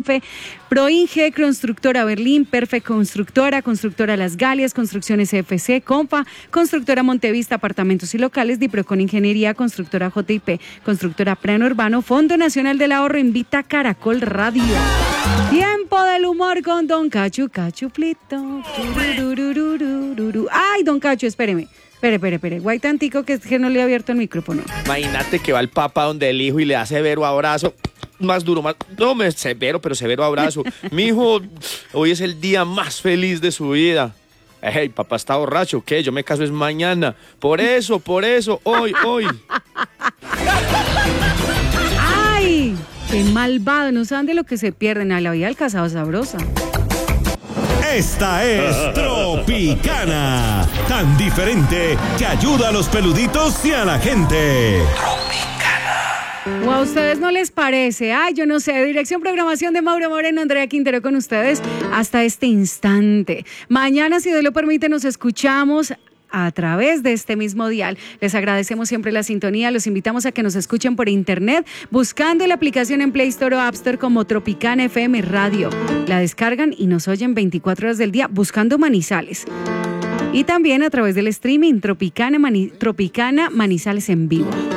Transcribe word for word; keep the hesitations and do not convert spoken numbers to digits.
Infe, Proinge, Constructora Berlín, Perfect Constructora, Constructora Las Galias, Construcciones C F C, Compa, Constructora Montevista, Apartamentos y Locales, Diprocon Ingeniería, Constructora J I P, Constructora Plano Urbano, Fondo Nacional del Ahorro, invita a Caracol Radio. Tiempo del humor con Don Cacho, Cachuplito. Ay, Don Cacho, espéreme. Espere, espere, espere. Guay tantico que es que no le he abierto el micrófono. Imagínate que va el papá donde el hijo y le da severo abrazo. Más duro, más... No, me severo, pero severo abrazo. Mi hijo, hoy es el día más feliz de su vida. Hey, papá está borracho, ¿qué? Yo me caso es mañana. Por eso, por eso, hoy, hoy. ¡Ay! ¡Qué malvado! No saben de lo que se pierden a la vida del casado sabrosa. Esta es Tropicana, tan diferente que ayuda a los peluditos y a la gente. ¿O a ustedes no les parece? Ay, yo no sé. Dirección, programación de Mauro Moreno, Andrea Quintero con ustedes hasta este instante. Mañana, si Dios lo permite, nos escuchamos a través de este mismo dial. Les agradecemos siempre la sintonía. Los invitamos a que nos escuchen por internet buscando la aplicación en Play Store o App Store como Tropicana F M Radio. La descargan y nos oyen veinticuatro horas del día buscando Manizales. Y también a través del streaming Tropicana, Mani- Tropicana Manizales en vivo.